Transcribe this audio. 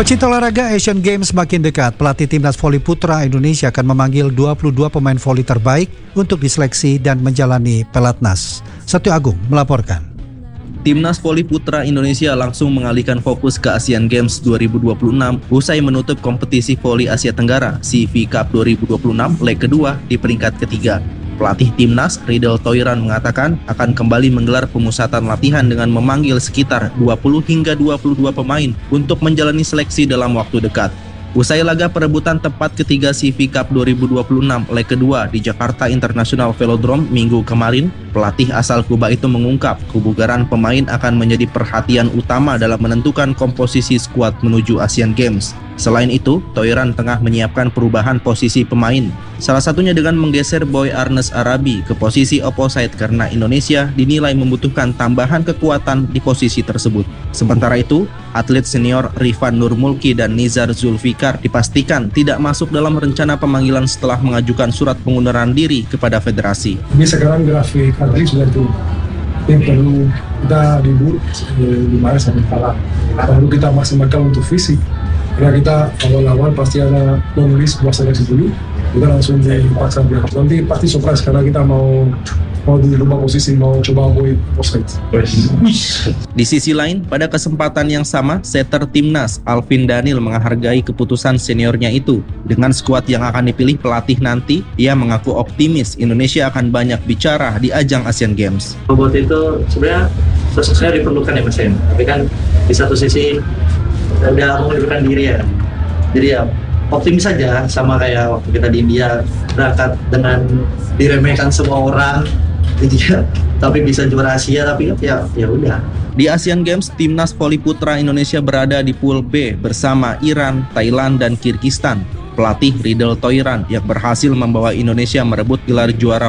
Pecinta olahraga, Asian Games makin dekat. Pelatih Timnas Voli Putra Indonesia akan memanggil 22 pemain voli terbaik untuk diseleksi dan menjalani pelatnas. Satyo Agung melaporkan. Timnas Voli Putra Indonesia langsung mengalihkan fokus ke Asian Games 2026 usai menutup kompetisi voli Asia Tenggara CV Cup 2026 leg kedua di peringkat ketiga. Pelatih Timnas, Riedel Thoiran, mengatakan akan kembali menggelar pemusatan latihan dengan memanggil sekitar 20 hingga 22 pemain untuk menjalani seleksi dalam waktu dekat. Usai laga perebutan tempat ketiga CV Cup 2026 leg kedua di Jakarta International Velodrome Minggu kemarin, pelatih asal Kuba itu mengungkap kebugaran pemain akan menjadi perhatian utama dalam menentukan komposisi skuad menuju Asian Games. Selain itu, Thoiran tengah menyiapkan perubahan posisi pemain, salah satunya dengan menggeser Boy Arnes Arabi ke posisi opposite karena Indonesia dinilai membutuhkan tambahan kekuatan di posisi tersebut. Sementara itu, atlet senior Rifan Nurmulki dan Nizar Zulfikar dipastikan tidak masuk dalam rencana pemanggilan setelah mengajukan surat pengunduran diri kepada federasi. Ini sekarang grafik atlet sudah itu. Yang perlu kita libur 5 sampai kalah. Lalu kita maksimalkan untuk fisik. Karena kita awal-awal pasti ada long list buat seleksi dulu. Kita langsung dipaksa biar nanti pasti surprise karena kita mau dirubah posisi, mau coba boy offside. Di sisi lain, pada kesempatan yang sama, setter Timnas Alvin Daniel menghargai keputusan seniornya itu. Dengan skuad yang akan dipilih pelatih nanti, ia mengaku optimis Indonesia akan banyak bicara di ajang Asian Games. Bobot itu sebenarnya sosoknya diperlukan ya Mas Hen, tapi kan di satu sisi udah mengundurkan diri ya. Jadi ya optimis saja, sama kayak waktu kita di India berangkat dengan diremehkan semua orang. Jadi ya, tapi bisa juara Asia, tapi ya udah. Di Asian Games, Timnas Voli Putra Indonesia berada di Pool B bersama Iran, Thailand, dan Kirgistan. Pelatih Riedel Thoiran yang berhasil membawa Indonesia merebut gelar juara